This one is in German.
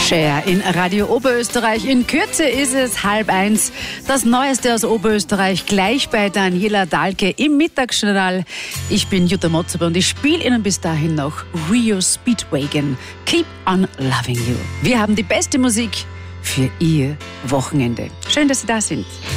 Cher in Radio Oberösterreich. In Kürze ist es 12:30. Das Neueste aus Oberösterreich gleich bei Daniela Dahlke im Mittagsjournal. Ich bin Jutta Motzer und ich spiele Ihnen bis dahin noch Rio Speedwagon. Keep on loving you. Wir haben die beste Musik für Ihr Wochenende. Schön, dass Sie da sind.